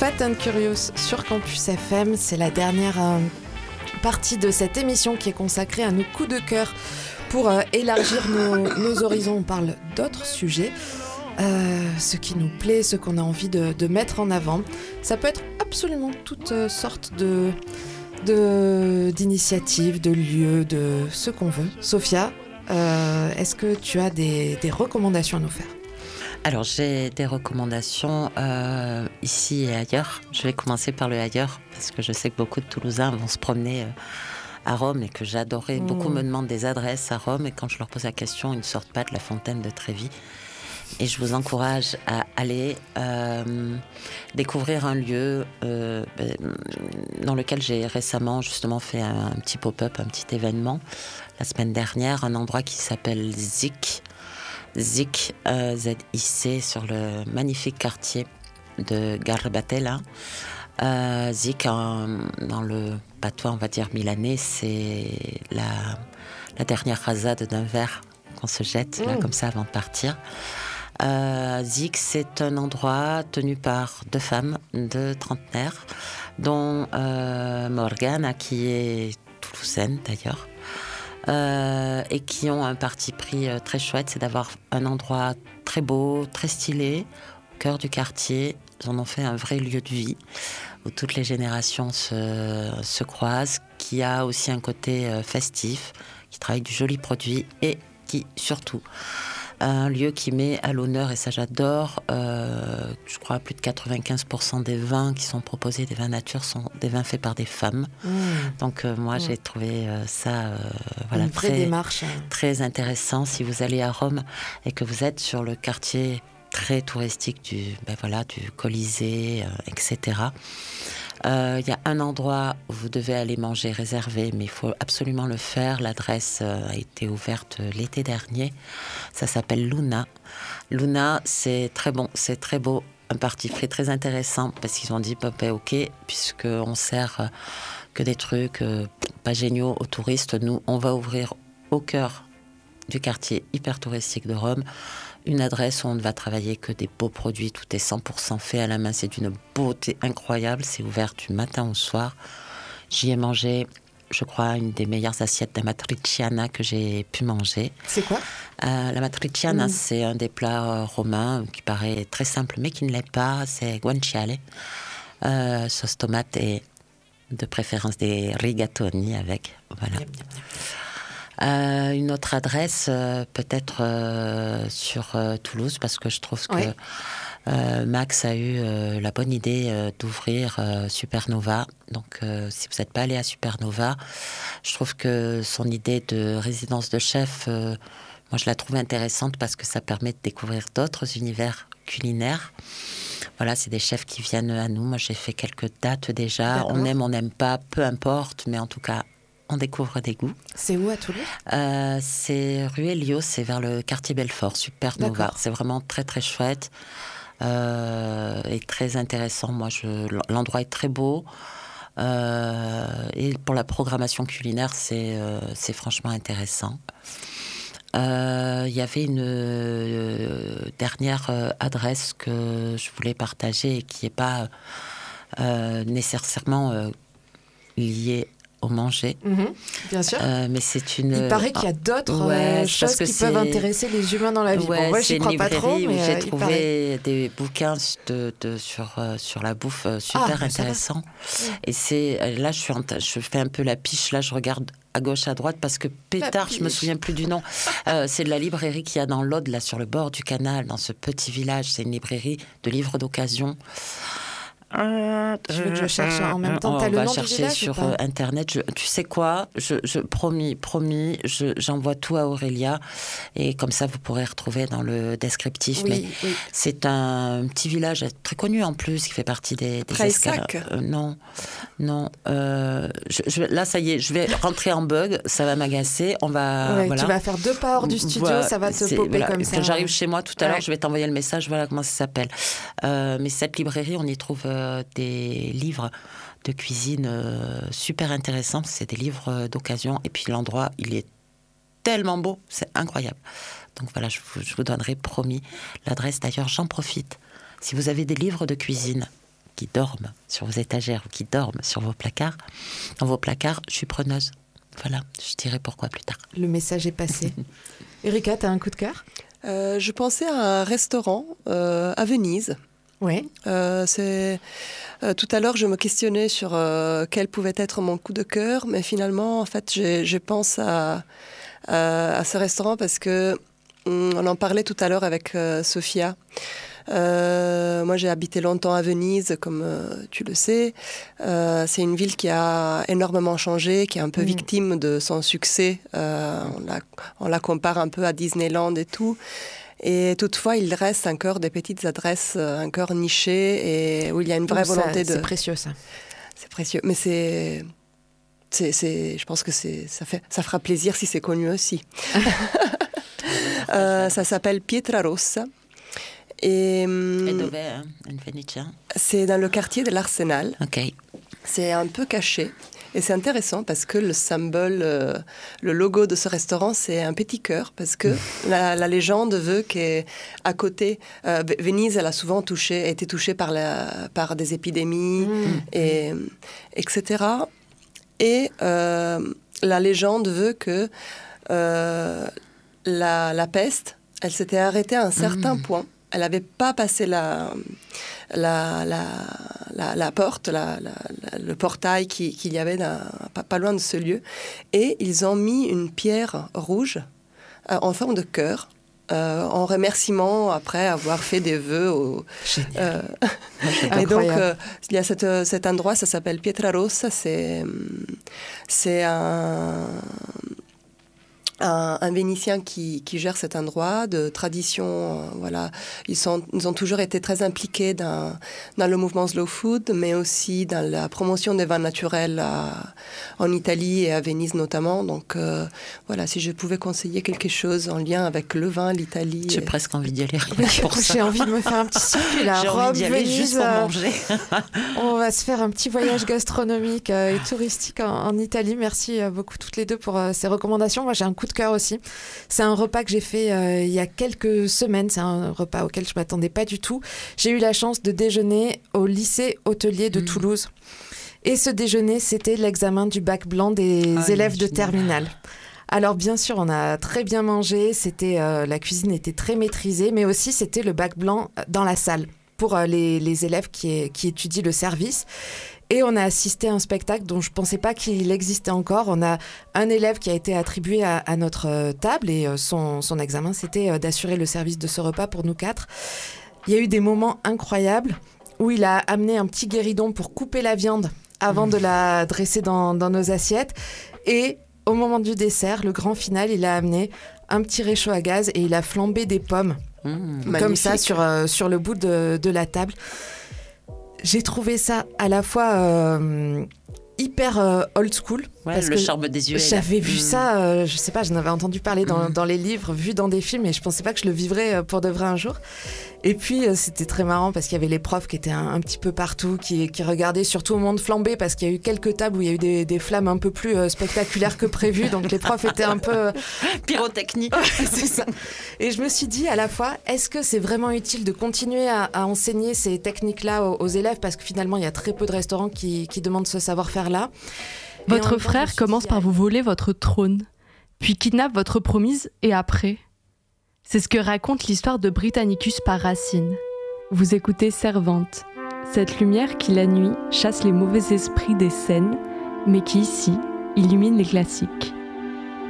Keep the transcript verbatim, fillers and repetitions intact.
Fat and Curious sur Campus F M. C'est la dernière euh, partie de cette émission qui est consacrée à nos coups de cœur pour euh, élargir nos, nos horizons. On parle d'autres sujets, euh, ce qui nous plaît, ce qu'on a envie de, de mettre en avant. Ça peut être absolument toutes euh, sortes de, de, d'initiatives, de lieux, de ce qu'on veut. Sophia, euh, est-ce que tu as des, des recommandations à nous faire ? Alors, j'ai des recommandations euh, ici et ailleurs. Je vais commencer par le ailleurs, parce que je sais que beaucoup de Toulousains vont se promener euh, à Rome et que j'adorais. Mmh. Beaucoup me demandent des adresses à Rome et quand je leur pose la question, ils ne sortent pas de la fontaine de Trévi. Et je vous encourage à aller euh, découvrir un lieu euh, dans lequel j'ai récemment justement fait un, un petit pop-up, un petit événement, la semaine dernière, un endroit qui s'appelle Zik. Zik, euh, Z I C, sur le magnifique quartier de Garbatella. Euh, Zik, en, dans le patois, on va dire milanais, c'est la, la dernière rasade d'un verre qu'on se jette, mmh. là, comme ça, avant de partir. Euh, Zik, c'est un endroit tenu par deux femmes de trentenaire, dont euh, Morgana, qui est toulousaine d'ailleurs. Euh, et qui ont un parti pris euh, très chouette, c'est d'avoir un endroit très beau, très stylé, au cœur du quartier. Ils en ont fait un vrai lieu de vie, où toutes les générations se, se croisent, qui a aussi un côté euh, festif, qui travaille du joli produit et qui, surtout, un lieu qui met à l'honneur, et ça j'adore, euh, je crois plus de quatre-vingt-quinze pour cent des vins qui sont proposés, des vins nature, sont des vins faits par des femmes. Mmh. Donc euh, moi mmh. j'ai trouvé euh, ça euh, voilà, une vraie très, démarche. très intéressant. Si vous allez à Rome et que vous êtes sur le quartier très touristique du, ben voilà, du Colisée, euh, et cetera. Il euh, y a un endroit où vous devez aller manger réservé, mais il faut absolument le faire. L'adresse euh, a été ouverte l'été dernier. Ça s'appelle Luna. Luna, c'est très bon, c'est très beau. Un parti pris très intéressant parce qu'ils ont dit bah, bah, ok, puisqu'on sert euh, que des trucs euh, pas géniaux aux touristes. Nous, on va ouvrir au cœur du quartier hyper touristique de Rome une adresse où on ne va travailler que des beaux produits. Tout est cent pour cent fait à la main. C'est d'une beauté incroyable. C'est ouvert du matin au soir. J'y ai mangé, je crois, une des meilleures assiettes de matriciana que j'ai pu manger. C'est quoi ? euh, La matriciana, mmh. c'est un des plats euh, romains qui paraît très simple, mais qui ne l'est pas. C'est guanciale, euh, sauce tomate et de préférence des rigatoni avec. Voilà. Miam, miam, miam. Euh, une autre adresse, euh, peut-être euh, sur euh, Toulouse, parce que je trouve que oui. euh, Max a eu euh, la bonne idée euh, d'ouvrir euh, Supernova. Donc, euh, si vous n'êtes pas allé à Supernova, je trouve que son idée de résidence de chef, euh, moi je la trouve intéressante parce que ça permet de découvrir d'autres univers culinaires. Voilà, c'est des chefs qui viennent à nous. Moi, j'ai fait quelques dates déjà. D'accord. On aime, on n'aime pas, peu importe, mais en tout cas, on découvre des goûts. C'est où à Toulouse ? euh, C'est rue Hélios, c'est vers le quartier Belfort, Supernova. D'accord. C'est vraiment très très chouette euh, et très intéressant. Moi, je, l'endroit est très beau euh, et pour la programmation culinaire, c'est, euh, c'est franchement intéressant. Il euh, y avait une euh, dernière euh, adresse que je voulais partager et qui n'est pas euh, nécessairement euh, liée au manger. Mmh, bien sûr. Euh, mais c'est une... Il paraît qu'il y a d'autres ouais, euh, choses qui c'est... peuvent intéresser les humains dans la vie. Ouais, bon, moi, c'est j'y crois pas trop, mais où j'ai euh, trouvé des bouquins de, de, sur, euh, sur la bouffe euh, super ah, intéressants. Et c'est... Là, je, suis en, je fais un peu la piche. Là, je regarde à gauche, à droite, parce que pétard, je me souviens plus du nom. Euh, c'est de la librairie qu'il y a dans l'Aude, là, sur le bord du canal, dans ce petit village. C'est une librairie de livres d'occasion. Euh, je veux que je cherche en même temps. On T'as le va nom chercher du village sur euh, internet. Je, tu sais quoi je, je promis, promis. Je, j'envoie tout à Aurélia et comme ça vous pourrez retrouver dans le descriptif. Oui, mais oui. c'est un petit village très connu en plus qui fait partie des, des escales. Euh, non, non. Euh, je, je, là, ça y est, je vais rentrer en bug. Ça va m'agacer. On va. Ouais, voilà. Tu vas faire deux pas hors du studio. Voilà, ça va te popper voilà. comme Quand ça. Quand j'arrive chez moi tout à ouais. l'heure, je vais t'envoyer le message. Voilà comment ça s'appelle. Euh, mais cette librairie, on y trouve euh, des livres de cuisine euh, super intéressants. C'est des livres euh, d'occasion. Et puis l'endroit, il est tellement beau. C'est incroyable. Donc voilà, je vous, je vous donnerai, promis, l'adresse. D'ailleurs, j'en profite. Si vous avez des livres de cuisine qui dorment sur vos étagères ou qui dorment sur vos placards, dans vos placards, je suis preneuse. Voilà, je dirai pourquoi plus tard. Le message est passé. Erika, tu as un coup de cœur ? euh, Je pensais à un restaurant euh, à Venise. Oui. Euh, c'est, euh, tout à l'heure, je me questionnais sur euh, quel pouvait être mon coup de cœur, mais finalement, en fait, j'ai, je pense à, à, à ce restaurant parce que on en parlait tout à l'heure avec euh, Sophia. Euh, moi, j'ai habité longtemps à Venise, comme euh, tu le sais. Euh, c'est une ville qui a énormément changé, qui est un peu mmh. victime de son succès. Euh, on, la, on la compare un peu à Disneyland et tout. Et toutefois, il reste encore des petites adresses, encore nichées, et où il y a une vraie ça, volonté de... C'est précieux, ça. C'est précieux, mais c'est... c'est, c'est je pense que c'est, ça, fait, ça fera plaisir si c'est connu aussi. euh, ça s'appelle Pietrarossa. Et, Et dove è in Venetia? C'est dans le quartier de l'Arsenal. Ok. C'est un peu caché. Et c'est intéressant parce que le symbole, euh, le logo de ce restaurant, c'est un petit cœur. Parce que la, la légende veut qu'à côté, euh, Venise, elle a souvent touché, été touchée par, la, par des épidémies, mmh. et, et cetera. Et euh, la légende veut que euh, la, la peste, elle s'était arrêtée à un certain mmh. point. Elle n'avait pas passé la, la, la, la, la porte, la, la, la, le portail qui, qu'il y avait dans, pas, pas loin de ce lieu. Et ils ont mis une pierre rouge euh, en forme de cœur, euh, en remerciement après avoir fait des vœux. Au, euh, et donc, euh, il y a cette, cet endroit, ça s'appelle Pietrarossa. C'est, c'est un... Un, un Vénitien qui, qui gère cet endroit de tradition. Euh, voilà. Ils, sont, ils ont toujours été très impliqués dans, dans le mouvement Slow Food, mais aussi dans la promotion des vins naturels à, en Italie et à Venise notamment. Donc euh, voilà, si je pouvais conseiller quelque chose en lien avec le vin, l'Italie. J'ai et... presque envie d'y aller. Pour ça. J'ai envie de me faire un petit circuit là. J'ai Rome, envie d'y aller Venise, juste pour manger. On va se faire un petit voyage gastronomique euh, et touristique en, en Italie. Merci euh, beaucoup toutes les deux pour euh, ces recommandations. Moi, j'ai un coup de cœur aussi. C'est un repas que j'ai fait euh, il y a quelques semaines. C'est un repas auquel je ne m'attendais pas du tout. J'ai eu la chance de déjeuner au lycée hôtelier de mmh. Toulouse. Et ce déjeuner, c'était l'examen du bac blanc des ah, élèves de terminale. Alors bien sûr, on a très bien mangé. C'était, euh, la cuisine était très maîtrisée, mais aussi c'était le bac blanc dans la salle pour euh, les, les élèves qui, qui étudient le service. Et on a assisté à un spectacle dont je ne pensais pas qu'il existait encore. On a un élève qui a été attribué à, à notre table et son, son examen, c'était d'assurer le service de ce repas pour nous quatre. Il y a eu des moments incroyables où il a amené un petit guéridon pour couper la viande avant mmh. de la dresser dans, dans nos assiettes. Et au moment du dessert, le grand final, il a amené un petit réchaud à gaz et il a flambé des pommes mmh. comme ça sur, euh, sur le bout de, de la table. J'ai trouvé ça à la fois euh, hyper euh, old school. Ouais, parce le que charme désuet. J'avais vu mmh. ça, euh, je sais pas, j'en avais entendu parler dans, mmh. dans les livres, vu dans des films, et je pensais pas que je le vivrais pour de vrai un jour. Et puis, euh, c'était très marrant parce qu'il y avait les profs qui étaient un, un petit peu partout, qui, qui regardaient surtout au moment de flamber, parce qu'il y a eu quelques tables où il y a eu des, des flammes un peu plus euh, spectaculaires que prévu, donc les profs étaient un peu... Euh... Pyrotechnique. C'est ça. Et je me suis dit à la fois, est-ce que c'est vraiment utile de continuer à, à enseigner ces techniques-là aux, aux élèves, parce que finalement, il y a très peu de restaurants qui, qui demandent ce savoir-faire-là. Votre frère commence par vous voler votre trône, puis kidnappe votre promise, et après... C'est ce que raconte l'histoire de Britannicus par Racine. Vous écoutez Servante, cette lumière qui la nuit chasse les mauvais esprits des scènes, mais qui ici illumine les classiques.